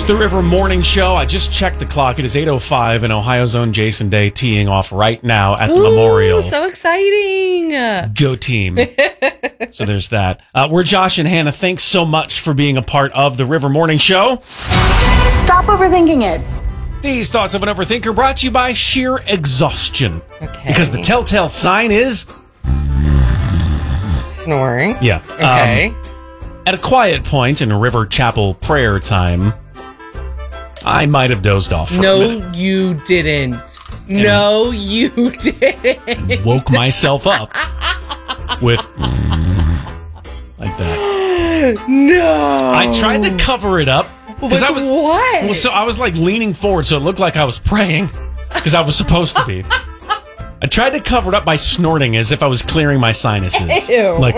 is the River Morning Show. I just checked the clock. It is 8:05 and Ohio's own Jason Day teeing off right now at the Memorial. So exciting. Go team. So there's that. We're Josh and Hannah. Thanks so much for being a part of the River Morning Show. Stop overthinking it. These thoughts of an overthinker brought to you by sheer exhaustion. Okay. Because the telltale sign is... Snoring. Yeah. Okay. At a quiet point in River Chapel prayer time, I might have dozed off for a minute. No, you didn't. No, you didn't. And woke myself up with... like that. No. I tried to cover it up. With I was, what? Well, so I was like leaning forward so it looked like I was praying because I was supposed to be. I tried to cover it up by snorting as if I was clearing my sinuses. Ew. Like...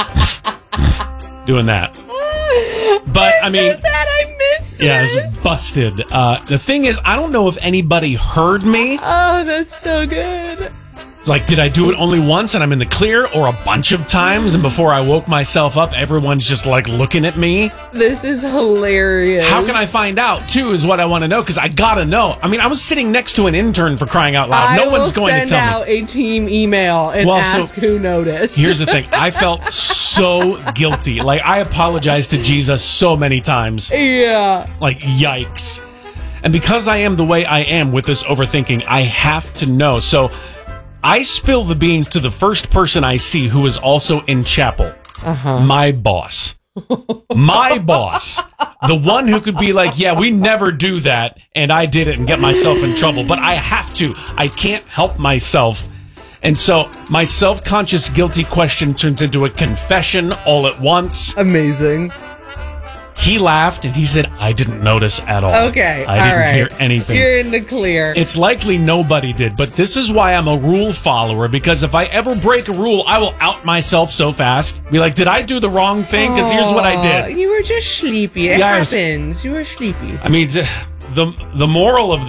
doing that. But I mean, so sad I missed yeah, this. it was busted. The thing is, I don't know if anybody heard me. Oh, that's so good. Like, did I do it only once and I'm in the clear, or a bunch of times, and before I woke myself up, everyone's just like looking at me? This is hilarious. How can I find out, too, is what I want to know, because I gotta know. I mean, I was sitting next to an intern, for crying out loud. No one's going to tell me. I will send out a team email and ask who noticed. Here's the thing. I felt so guilty. Like, I apologized to Jesus so many times. Yeah. Like, yikes. And because I am the way I am with this overthinking, I have to know. So I spill the beans to the first person I see who is also in chapel. My boss. My boss. The one who could be like, yeah, we never do that, and I did it and get myself in trouble. But I have to. I can't help myself. And so my self-conscious guilty question turns into a confession all at once. Amazing. He laughed and he said, I didn't notice at all. Okay, I didn't hear anything. You're in the clear. It's likely nobody did, but this is why I'm a rule follower, because if I ever break a rule, I will out myself so fast. Be like, did I do the wrong thing? Because here's what I did. You were just sleepy. It happens. You were sleepy. I mean, the moral of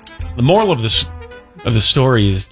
the story is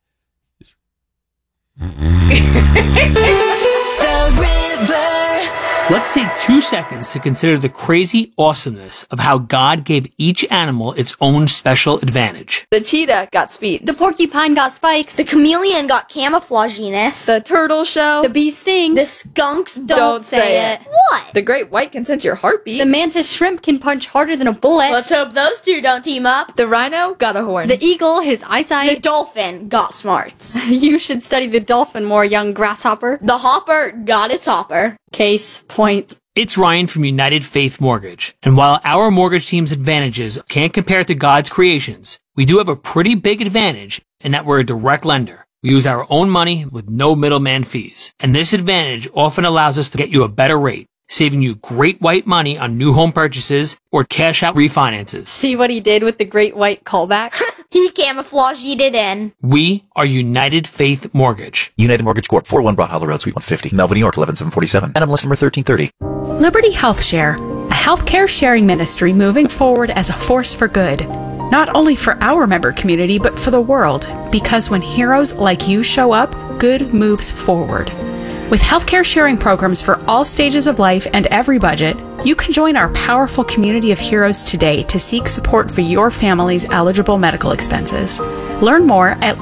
Let's take 2 seconds to consider the crazy awesomeness of how God gave each animal its own special advantage. The cheetah got speed. The porcupine got spikes. The chameleon got camouflaginess. The turtle shell. The bee sting. The skunks don't say it. What? The great white can sense your heartbeat. The mantis shrimp can punch harder than a bullet. Let's hope those two don't team up. The rhino got a horn. The eagle, his eyesight. The dolphin got smarts. You should study the dolphin more, young grasshopper. The hopper got its hopper. Case point. It's Ryan from United Faith Mortgage. And while our mortgage team's advantages can't compare to God's creations, we do have a pretty big advantage in that we're a direct lender. We use our own money with no middleman fees. And this advantage often allows us to get you a better rate, saving you great white money on new home purchases or cash out refinances. See what he did with the great white callback? He camouflaged it in. We are United Faith Mortgage. United Mortgage Corp. 401 Broad Hollow Road, Suite 150, Melville, New York, 11747. NMLS number 1330. Liberty Health Share, a healthcare sharing ministry moving forward as a force for good. Not only for our member community, but for the world. Because when heroes like you show up, good moves forward. With healthcare sharing programs for all stages of life and every budget, you can join our powerful community of heroes today to seek support for your family's eligible medical expenses. Learn more at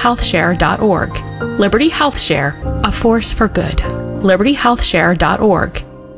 libertyhealthshare.org. Liberty Health Share, a force for good. libertyhealthshare.org.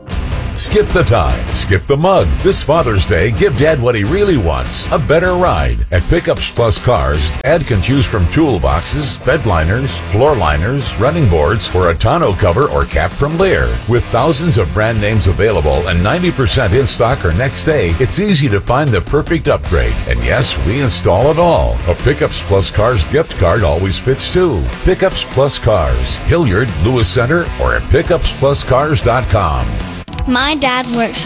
Skip the tie, skip the mug. This Father's Day, give Dad what he really wants, a better ride. At Pickups Plus Cars, Dad can choose from toolboxes, bed liners, floor liners, running boards, or a tonneau cover or cap from Lear. With thousands of brand names available and 90% in stock or next day, it's easy to find the perfect upgrade. And yes, we install it all. A Pickups Plus Cars gift card always fits too. Pickups Plus Cars, Hilliard, Lewis Center, or at pickupspluscars.com. My dad works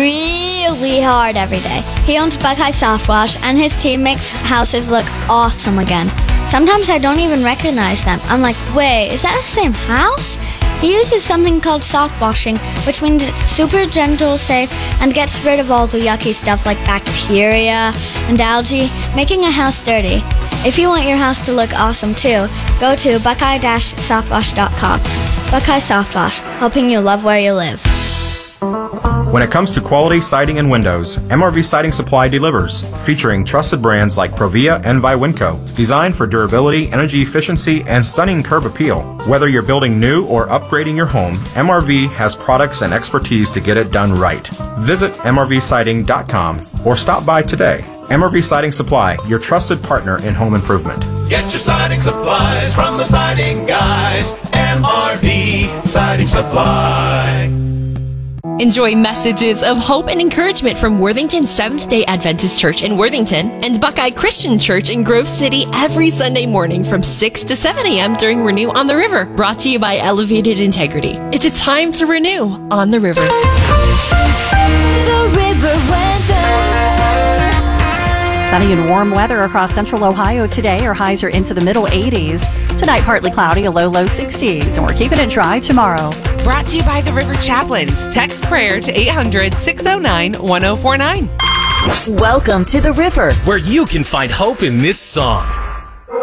really hard every day. He owns Buckeye Soft Wash, and his team makes houses look awesome again. Sometimes I don't even recognize them. I'm like, wait, is that the same house? He uses something called soft washing, which means it's super gentle, safe, and gets rid of all the yucky stuff like bacteria and algae, making a house dirty. If you want your house to look awesome too, go to buckeye-softwash.com. Buckeye Soft Wash, helping you love where you live. When it comes to quality siding and windows, MRV Siding Supply delivers, featuring trusted brands like Provia and Viwinco, designed for durability, energy efficiency, and stunning curb appeal. Whether you're building new or upgrading your home, MRV has products and expertise to get it done right. Visit mrvsiding.com or stop by today. MRV Siding Supply, your trusted partner in home improvement. Get your siding supplies from the siding guys. MRV Siding Supply. Enjoy messages of hope and encouragement from Worthington Seventh-day Adventist Church in Worthington and Buckeye Christian Church in Grove City every Sunday morning from 6 to 7 a.m. during Renew on the River, brought to you by Elevated Integrity. It's a time to renew on the river. The river weather. Sunny and warm weather across central Ohio today. Our highs are into the middle 80s. Tonight, partly cloudy, a low 60s. And we're keeping it dry tomorrow. Brought to you by the River Chaplains. Text prayer to 800-609-1049. Welcome to the river, where you can find hope in this song.